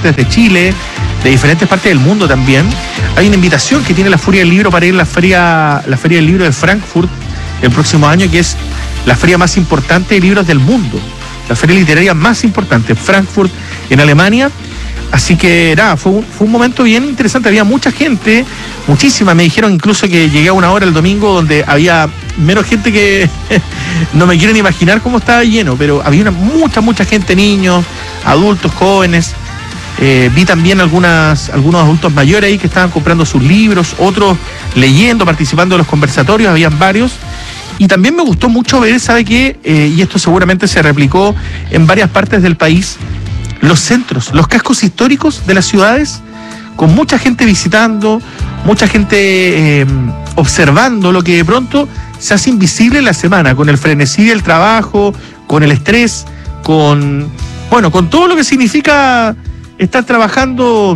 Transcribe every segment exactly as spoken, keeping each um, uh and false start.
partes de Chile, de diferentes partes del mundo también. Hay una invitación que tiene la Furia del Libro para ir a la feria, la Feria del Libro de Frankfurt el próximo año, que es la feria más importante de libros del mundo, la feria literaria más importante, Frankfurt, en Alemania. Así que nada, fue un, fue un momento bien interesante, había mucha gente, muchísima, me dijeron incluso que llegué a una hora el domingo donde había menos gente que no me quieren imaginar cómo estaba lleno, pero había una, mucha, mucha gente, niños, adultos, jóvenes. Eh, vi también algunas, algunos adultos mayores ahí que estaban comprando sus libros, otros leyendo, participando en los conversatorios, habían varios. Y también me gustó mucho ver, ¿sabe qué? Eh, y esto seguramente se replicó en varias partes del país, los centros, los cascos históricos de las ciudades, con mucha gente visitando, mucha gente eh, observando lo que de pronto se hace invisible en la semana, con el frenesí del trabajo, con el estrés, con, bueno, con todo lo que significa estar trabajando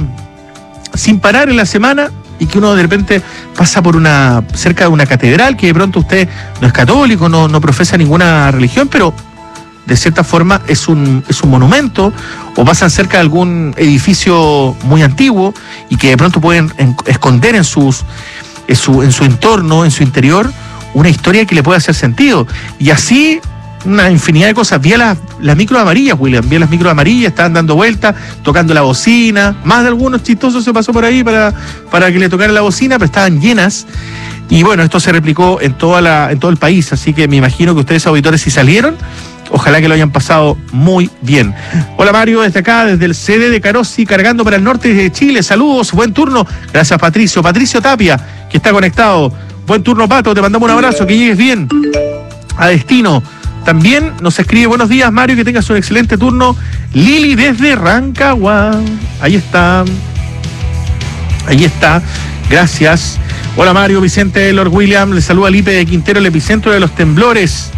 sin parar en la semana, y que uno de repente pasa por una cerca de una catedral, que de pronto usted no es católico, no, no profesa ninguna religión, pero de cierta forma es un, es un monumento, o pasan cerca de algún edificio muy antiguo y que de pronto pueden en, esconder en, sus, en, su, en su entorno, en su interior, una historia que le puede hacer sentido. Y así una infinidad de cosas. Vi las, las micros amarillas, William, vi las micros amarillas, estaban dando vueltas, tocando la bocina, más de algunos chistosos se pasó por ahí para, para que le tocaran la bocina, pero estaban llenas. Y bueno, esto se replicó en, toda la, en todo el país, así que me imagino que ustedes, auditores, si salieron, ojalá que lo hayan pasado muy bien. Hola Mario, desde acá, desde el C D de Carosi, cargando para el norte de Chile. Saludos, buen turno. Gracias Patricio. Patricio Tapia, que está conectado. Buen turno, Pato, te mandamos un abrazo, que llegues bien a destino. También nos escribe, buenos días Mario, que tengas un excelente turno. Lili desde Rancagua. Ahí está. Ahí está. Gracias. Hola Mario, Vicente, Lord William, le saluda Lipe de Quintero, el epicentro de los temblores.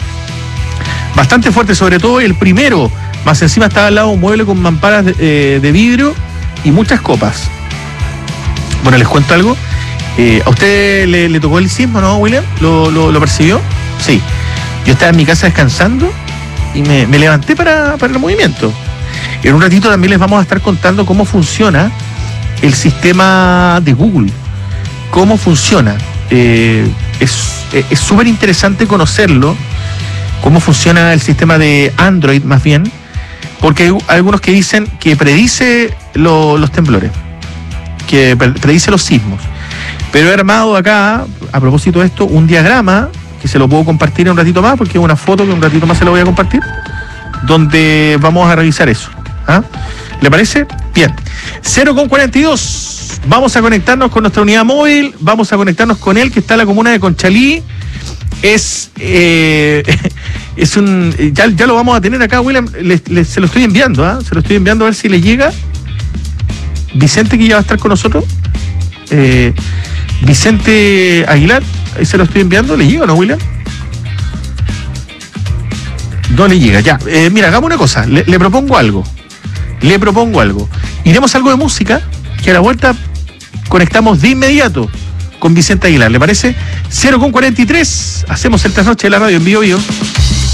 Bastante fuerte, sobre todo el primero. Más encima estaba al lado un mueble con mamparas de, eh, de vidrio y muchas copas. Bueno, les cuento algo. Eh, ¿A usted le, le tocó el sismo, no, William? ¿Lo, lo, lo percibió? Sí. Yo estaba en mi casa descansando y me, me levanté para, para el movimiento. En un ratito también les vamos a estar contando cómo funciona el sistema de Google. Cómo funciona. Eh, es súper interesante conocerlo. Cómo funciona el sistema de Android, más bien. Porque hay algunos que dicen que predice lo, los temblores. Que predice los sismos. Pero he armado acá, a propósito de esto, un diagrama que se lo puedo compartir en un ratito más, porque es una foto que un ratito más se lo voy a compartir, donde vamos a revisar eso. ¿Ah? ¿Le parece? Bien. cero con cuarenta y dos. Vamos a conectarnos con nuestra unidad móvil, vamos a conectarnos con él, que está en la comuna de Conchalí. Es, eh, es un, ya, ya lo vamos a tener acá, William, le, le, se lo estoy enviando, ¿ah? Se lo estoy enviando a ver si le llega. Vicente, que ya va a estar con nosotros. Eh, Vicente Aguilar, ahí se lo estoy enviando. ¿Le llega o no, William? No le llega, ya. Eh, mira, hagamos una cosa, le, le propongo algo. Le propongo algo. Iremos a algo de música, que a la vuelta conectamos de inmediato con Vicente Aguilar, ¿le parece? cero con cuarenta y tres, hacemos el trasnoche de la radio en Bio Bio.